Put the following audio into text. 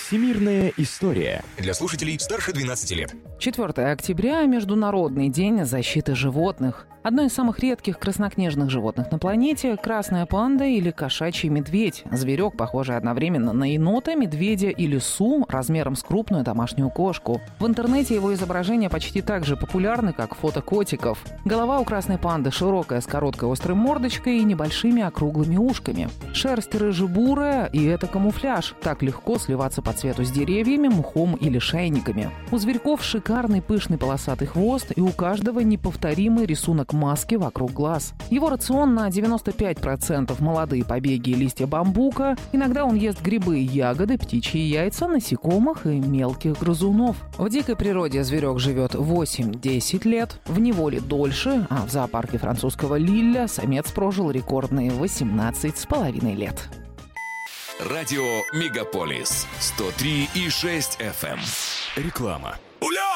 Всемирная история. Для слушателей старше 12 лет. 4 октября – Международный день защиты животных. Одно из самых редких краснокнижных животных на планете – красная панда или кошачий медведь. Зверек, похожий одновременно на енота, медведя и лису, размером с крупную домашнюю кошку. В интернете его изображения почти так же популярны, как фото котиков. Голова у красной панды широкая, с короткой острой мордочкой и небольшими округлыми ушками. Шерсть рыжебурая, и это камуфляж. Так легко сливаться по цвету с деревьями, мхом или шайниками. У зверьков шикарный пышный полосатый хвост, и у каждого неповторимый рисунок маски вокруг глаз. Его рацион на 95% молодые побеги и листья бамбука. Иногда он ест грибы и ягоды, птичьи яйца, насекомых и мелких грызунов. В дикой природе зверек живет 8-10 лет, в неволе дольше, а в зоопарке французского Лилля самец прожил рекордные 18,5 лет. Радио Мегаполис 103,6 FM. Реклама. Уля!